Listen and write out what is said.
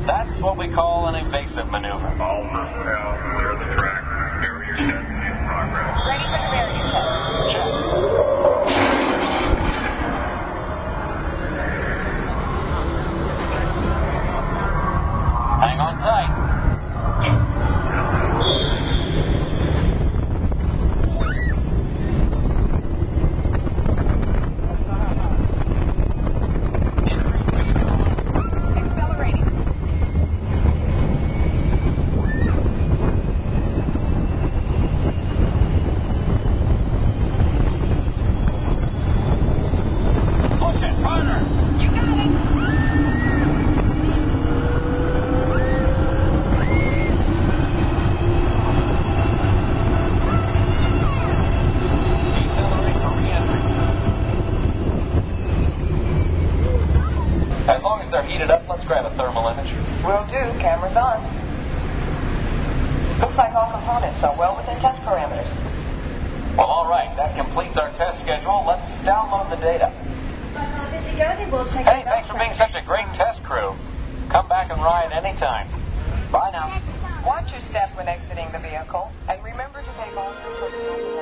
That's what we call an evasive maneuver. All personnel, clear the track. Barrier test in progress. Ready for the barrier test. Check. Hang on tight. Accelerating. Push it harder. You got it. Decelerate for re-entry. As long as they're heated up, let's grab a thermal image. Will do. Camera's on. Looks like all components are well within test parameters. Well, all right. That completes our test schedule. Let's download the data. Hey, thanks for being such a great test crew. Come back and ride anytime. Bye now. Watch your step when exiting the vehicle, and remember to take all your personal